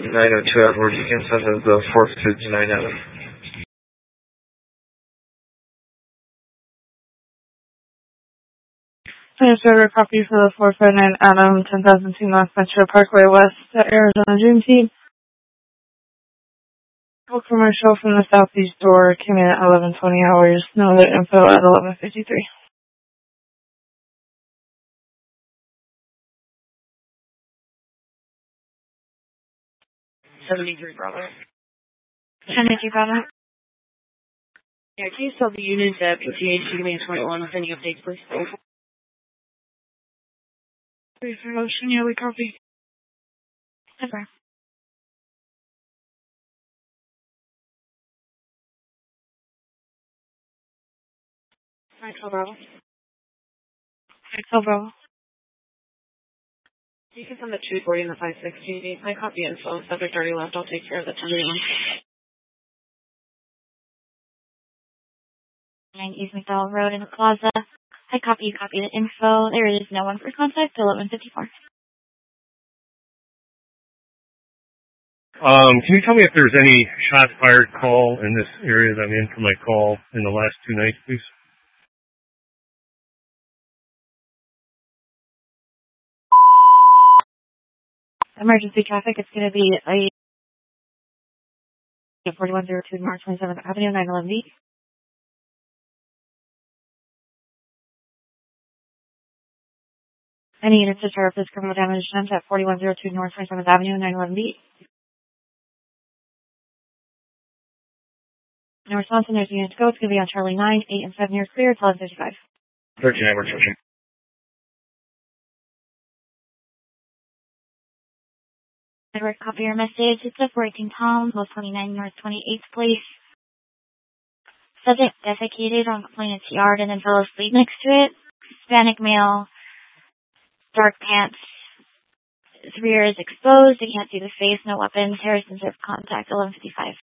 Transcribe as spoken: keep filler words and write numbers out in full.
nine oh two Edward. You can send us the forfeited nine Adam. Transfer copy for the forfeit and Adam, ten thousand two North Metro Parkway West, Arizona Dream Team. Full commercial from the southeast door came in at eleven twenty hours. No other info at eleven fifty-three. seventy-three, brother. seventy-three, brother. Yeah, can you sell the unit at P T H G twenty-one with any updates, please? Please, motion, yearly copy. Ever. Maxwell Bravo. Maxwell Bravo. You can send the two forty and the five sixty. I copy info. Subject already left. I'll take care of the ten one. nine East McDowell Road in the plaza. I copy, you copy the info. There is no one for contact, eleven fifty-four. Um, can you tell me if there's any shots fired call in this area that I'm in for my call in the last two nights, please? Emergency traffic, it's going to be a forty-one oh two North twenty-seventh Avenue, nine eleven B. Any units to serve this criminal damage attempt at forty-one oh two North twenty-seventh Avenue, nine eleven B. No response, and there's a unit to go. It's going to be on Charlie nine, eight, and seven years clear. It's eleven fifty-five. thirteen Edward, searching. Edward, copy your message. It's a four eighteen Tom, Los twenty-nine North twenty-eighth Place. Subject defecated on complainant's yard and then fell asleep next to it. Hispanic male, dark pants. His rear is exposed. You can't see the face, no weapons. Harrison served contact, eleven fifty-five.